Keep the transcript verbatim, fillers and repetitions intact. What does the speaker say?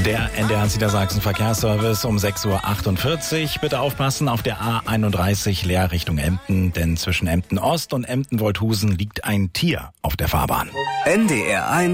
Der N D R Niedersachsen Verkehrsservice um sechs Uhr achtundvierzig. Bitte aufpassen auf der A einunddreißig leer Richtung Emden, denn zwischen Emden Ost und Emden-Wolthusen liegt ein Tier auf der Fahrbahn. N D R eins